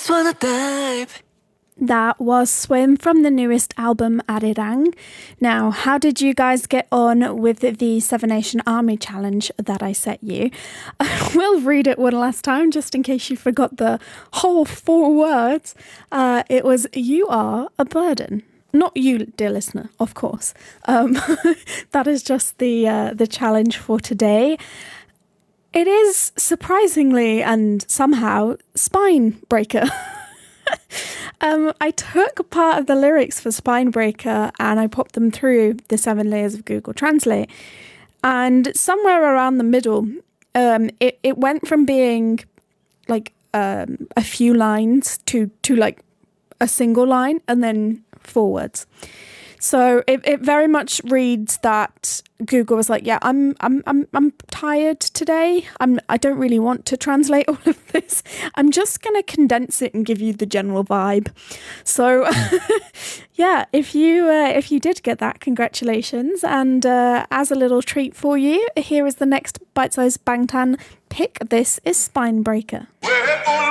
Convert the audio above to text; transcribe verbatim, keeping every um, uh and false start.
just wanna dive. That was Swim from the newest album Arirang. Now, how did you guys get on with the Seven Nation Army challenge that I set you? We'll read it one last time just in case you forgot the whole four words. Uh, it was, you are a burden. Not you, dear listener, of course. Um, that is just the uh, the challenge for today. It is surprisingly and somehow spine breaker. um, I took part of the lyrics for Spine Breaker and I popped them through the seven layers of Google Translate. And somewhere around the middle, um, it, it went from being like um, a few lines to, to like a single line and then forwards. So it, it very much reads that Google was like, yeah, I'm I'm I'm I'm tired today. I'm I don't really want to translate all of this. I'm just gonna condense it and give you the general vibe. So yeah, if you uh, if you did get that, congratulations. And uh, as a little treat for you, here is the next bite-sized Bangtan pick. This is Spine Breaker.